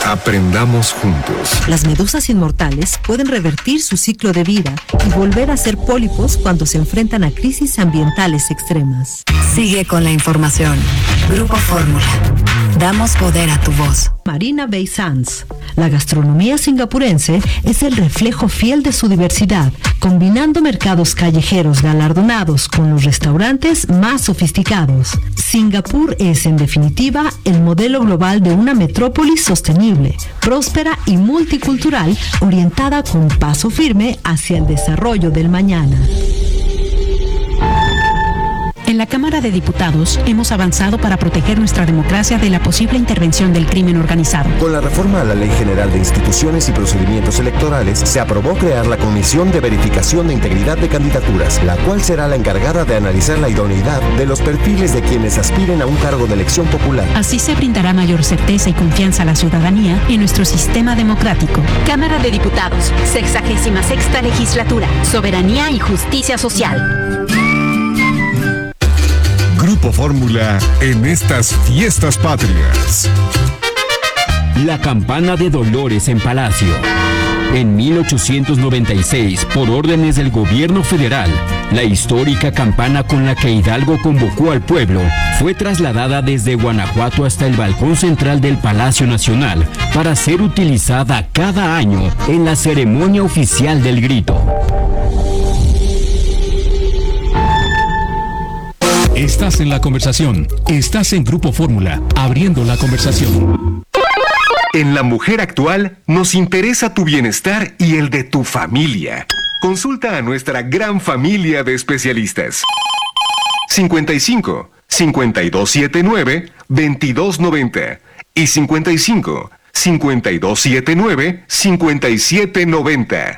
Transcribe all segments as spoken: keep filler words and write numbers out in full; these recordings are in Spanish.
Aprendamos juntos. Las medusas inmortales pueden revertir su ciclo de vida y volver a ser pólipos cuando se enfrentan a crisis ambientales extremas. Sigue con la información. Grupo Fórmula. Damos poder a tu voz. Marina Bay Sands. La gastronomía singapurense es el reflejo fiel de su diversidad, combinando mercados callejeros galardonados con los restaurantes más sofisticados. Singapur es, en definitiva, el modelo global de una metrópoli sostenible, próspera y multicultural, orientada con paso firme hacia el desarrollo del mañana. En la Cámara de Diputados hemos avanzado para proteger nuestra democracia de la posible intervención del crimen organizado. Con la reforma a la Ley General de Instituciones y Procedimientos Electorales, se aprobó crear la Comisión de Verificación de Integridad de Candidaturas, la cual será la encargada de analizar la idoneidad de los perfiles de quienes aspiren a un cargo de elección popular. Así se brindará mayor certeza y confianza a la ciudadanía en nuestro sistema democrático. Cámara de Diputados, sexagésima sexta legislatura, soberanía y justicia social. Grupo Fórmula en estas fiestas patrias. La campana de Dolores en Palacio. En mil ochocientos noventa y seis, por órdenes del gobierno federal, la histórica campana con la que Hidalgo convocó al pueblo fue trasladada desde Guanajuato hasta el balcón central del Palacio Nacional para ser utilizada cada año en la ceremonia oficial del grito. Estás en la conversación. Estás en Grupo Fórmula, abriendo la conversación. En La Mujer Actual nos interesa tu bienestar y el de tu familia. Consulta a nuestra gran familia de especialistas. cincuenta y cinco, cincuenta y dos setenta y nueve, veintidós noventa y cincuenta y cinco, cincuenta y dos setenta y nueve, cincuenta y siete noventa.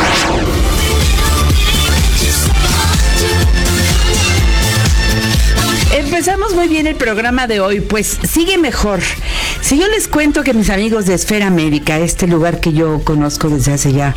Empezamos muy bien el programa de hoy, pues sigue mejor. Si yo les cuento que mis amigos de Esfera Médica, este lugar que yo conozco desde hace ya...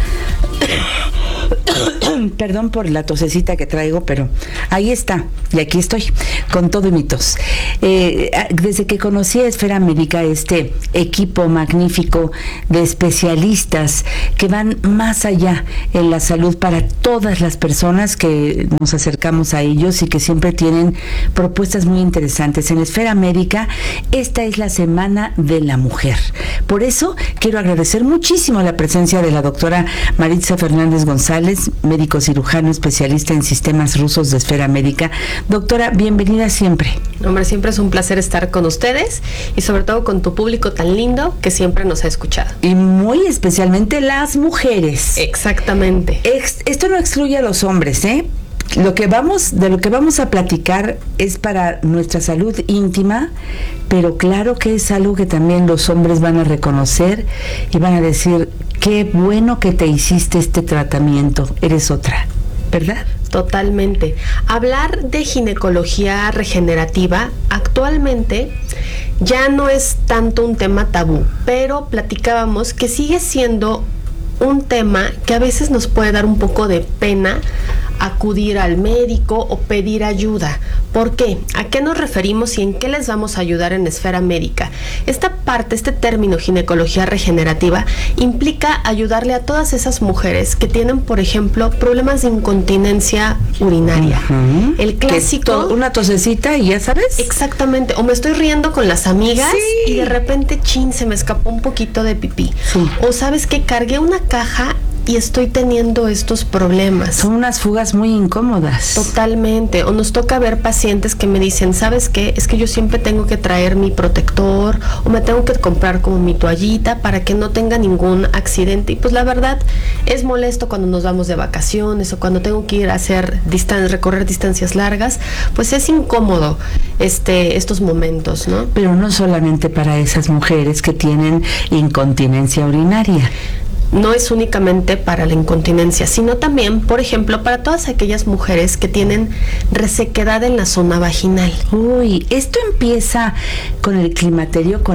Perdón por la tosecita que traigo, pero ahí está, y aquí estoy, con todo y mi tos. Eh, desde que conocí a Esfera Médica, este equipo magnífico de especialistas que van más allá en la salud para todas las personas que nos acercamos a ellos y que siempre tienen propuestas muy interesantes. En Esfera Médica, esta es la Semana de la Mujer. Por eso, quiero agradecer muchísimo la presencia de la doctora Maritza Fernández González, médico cirujano especialista en sistemas rusos de Esfera Médica. Doctora, bienvenida siempre. Hombre, siempre es un placer estar con ustedes y sobre todo con tu público tan lindo que siempre nos ha escuchado. Y muy especialmente las mujeres. Exactamente. Ex- esto no excluye a los hombres, ¿eh? Lo que vamos, de lo que vamos a platicar es para nuestra salud íntima, pero claro que es algo que también los hombres van a reconocer y van a decir, qué bueno que te hiciste este tratamiento, eres otra, ¿verdad? Totalmente. Hablar de ginecología regenerativa actualmente ya no es tanto un tema tabú, pero platicábamos que sigue siendo un tema que a veces nos puede dar un poco de pena acudir al médico o pedir ayuda. ¿Por qué? ¿A qué nos referimos y en qué les vamos a ayudar en Esfera Médica? Esta parte, este término ginecología regenerativa, implica ayudarle a todas esas mujeres que tienen, por ejemplo, problemas de incontinencia urinaria. Uh-huh. El clásico... To- una tosecita y ya sabes. Exactamente. O me estoy riendo con las amigas sí. y de repente, chin, se me escapó un poquito de pipí. Sí. O sabes que cargué una caja y estoy teniendo estos problemas. Son unas fugas muy incómodas. Totalmente. O nos toca ver pacientes que me dicen, ¿sabes qué? Es que yo siempre tengo que traer mi protector o me tengo que comprar como mi toallita para que no tenga ningún accidente. Y pues la verdad es molesto cuando nos vamos de vacaciones o cuando tengo que ir a hacer distan- recorrer distancias largas, pues es incómodo este estos momentos, ¿no? Pero no solamente para esas mujeres que tienen incontinencia urinaria. No es únicamente para la incontinencia, sino también, por ejemplo, para todas aquellas mujeres que tienen resequedad en la zona vaginal. Uy, esto empieza con el climaterio, con el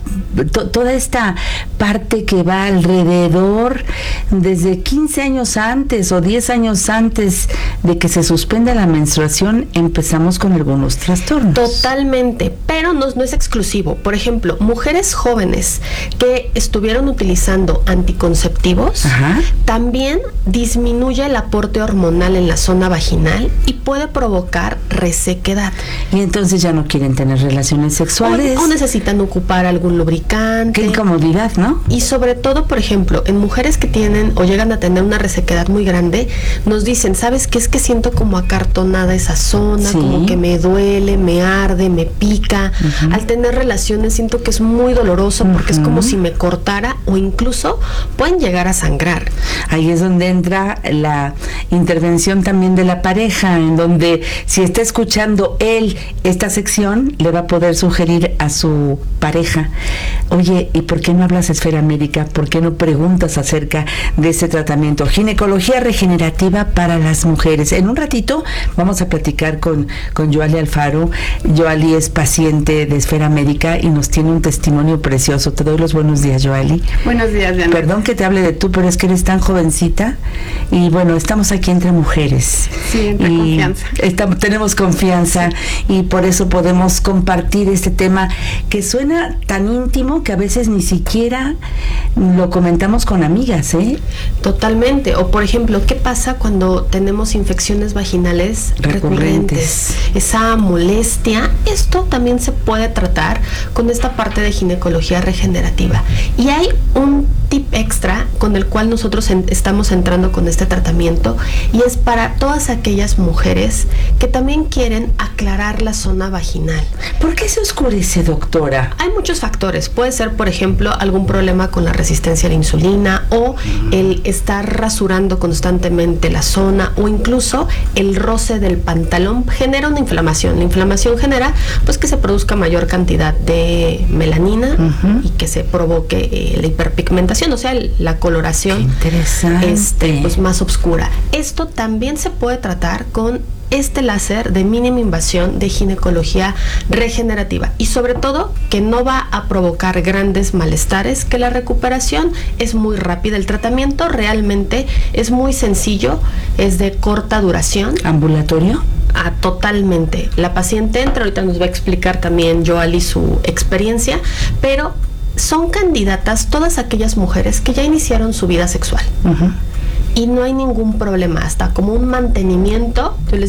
to, toda esta parte que va alrededor, desde quince años antes o diez años antes de que se suspenda la menstruación, empezamos con algunos trastornos. Totalmente, pero no, no es exclusivo. Por ejemplo, mujeres jóvenes que estuvieron utilizando anticonceptivos, Ajá. también disminuye el aporte hormonal en la zona vaginal y puede provocar resequedad. Y entonces ya no quieren tener relaciones sexuales. O, o necesitan ocupar algún lubricante. Qué incomodidad, ¿no? Y sobre todo, por ejemplo, en mujeres que tienen o llegan a tener una resequedad muy grande, nos dicen, ¿sabes qué? Es que siento como acartonada esa zona, sí. como que me duele, me arde, me pica. Uh-huh. Al tener relaciones siento que es muy doloroso porque uh-huh. es como si me cortara o incluso pueden llegar a sangrar. Ahí es donde entra la intervención también de la pareja, en donde si está escuchando él esta sección, le va a poder sugerir a su pareja, oye, ¿y por qué no hablas Esfera Médica? ¿Por qué no preguntas acerca de este tratamiento? Ginecología regenerativa para las mujeres. En un ratito vamos a platicar con, con Yoali Alfaro. Yoali es paciente de Esfera Médica y nos tiene un testimonio precioso. Te doy los buenos días, Yoali. Buenos días, Diana. Perdón que te hable de tú, pero es que eres tan jovencita y bueno, estamos aquí entre mujeres. Sí, entre y confianza. Estamos, tenemos confianza y por eso podemos compartir este tema que suena tan íntimo que a veces ni siquiera lo comentamos con amigas, ¿eh? Totalmente. O por ejemplo, ¿qué pasa cuando tenemos infecciones vaginales recurrentes? recurrentes? Esa molestia, esto también se puede tratar con esta parte de ginecología regenerativa. Y hay un tip extra con el cual nosotros en, estamos entrando con este tratamiento y es para todas aquellas mujeres que también quieren aclarar la zona vaginal. ¿Por qué se oscurece, doctora? Hay muchos factores. Puede ser, por ejemplo, algún problema con la resistencia a la insulina o el estar rasurando constantemente la zona o incluso el roce del pantalón genera una inflamación. La inflamación genera pues que se produzca mayor cantidad de melanina uh-huh. y que se provoque eh, la hiperpigmentación, o sea, el, la coloración este, pues, más oscura. Esto también se puede tratar con este láser de mínima invasión de ginecología regenerativa y sobre todo que no va a provocar grandes malestares, que la recuperación es muy rápida, el tratamiento realmente es muy sencillo, es de corta duración. ¿Ambulatorio? Ah, totalmente. La paciente entra, ahorita nos va a explicar también Yoali su experiencia, pero son candidatas todas aquellas mujeres que ya iniciaron su vida sexual. Uh-huh. Y no hay ningún problema, hasta como un mantenimiento. Yo les